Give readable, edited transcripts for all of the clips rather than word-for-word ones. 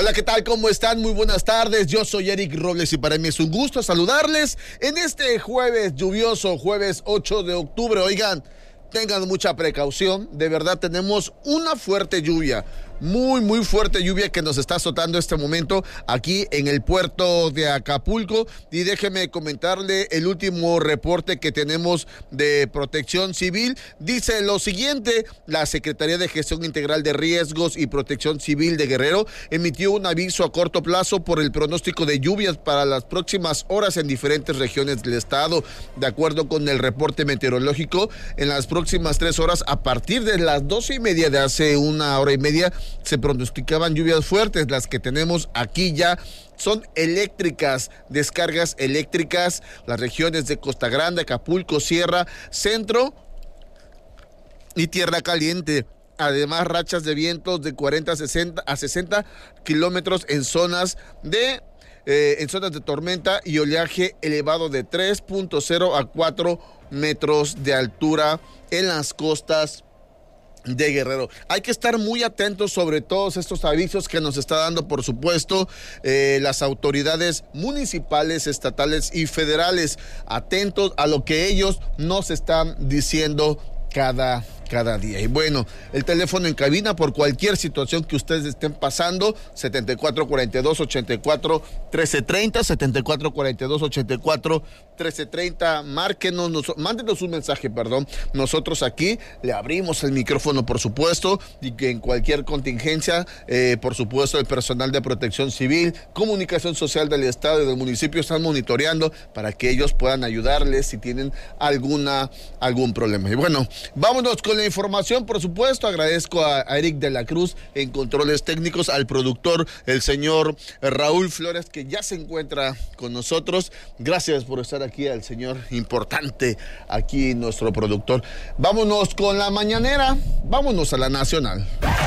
Hola, ¿qué tal? ¿Cómo están? Muy buenas tardes. Yo soy Eric Robles y para mí es un gusto saludarles en este jueves lluvioso, jueves 8 de octubre. Oigan, tengan mucha precaución. De verdad tenemos una fuerte lluvia. Muy fuerte lluvia que nos está azotando este momento aquí en el puerto de Acapulco. Y déjeme comentarle el último reporte que tenemos de Protección Civil. Dice lo siguiente: la Secretaría de Gestión Integral de Riesgos y Protección Civil de Guerrero emitió un aviso a corto plazo por el pronóstico de lluvias para las próximas horas en diferentes regiones del estado. De acuerdo con el reporte meteorológico, en las próximas 3 horas, a partir de las 12:30 de hace una hora y media, se pronosticaban lluvias fuertes. Las que tenemos aquí ya son eléctricas, descargas eléctricas, las regiones de Costa Grande, Acapulco, Sierra, Centro y Tierra Caliente. Además, rachas de vientos de 40 a 60 kilómetros en zonas de tormenta y oleaje elevado de 3.0 a 4 metros de altura en las costas de Guerrero. Hay que estar muy atentos sobre todos estos avisos que nos está dando, por supuesto, las autoridades municipales, estatales y federales. Atentos a lo que ellos nos están diciendo cada día. Y bueno, el teléfono en cabina por cualquier situación que ustedes estén pasando, 7442-84-1330, 7442-84-1330. Mándenos un mensaje, Nosotros aquí le abrimos el micrófono, por supuesto, y que en cualquier contingencia, por supuesto, el personal de Protección Civil, Comunicación Social del Estado y del municipio están monitoreando para que ellos puedan ayudarles si tienen algún problema. Y bueno, vámonos con la información, por supuesto. Agradezco a Eric de la Cruz en controles técnicos, al productor, el señor Raúl Flores, que ya se encuentra con nosotros. Gracias por estar aquí, al señor importante aquí, nuestro productor. Vámonos con la mañanera, vámonos a la nacional.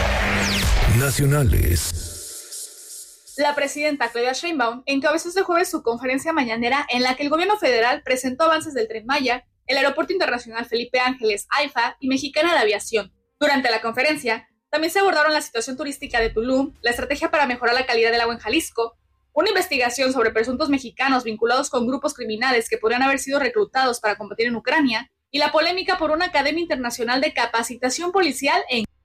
Nacionales. La presidenta Claudia Sheinbaum encabezó este jueves su conferencia mañanera en la que el gobierno federal presentó avances del Tren Maya, el Aeropuerto Internacional Felipe Ángeles, AIFA y Mexicana de Aviación. Durante la conferencia, también se abordaron la situación turística de Tulum, la estrategia para mejorar la calidad del agua en Jalisco, una investigación sobre presuntos mexicanos vinculados con grupos criminales que podrían haber sido reclutados para combatir en Ucrania, y la polémica por una academia internacional de capacitación policial en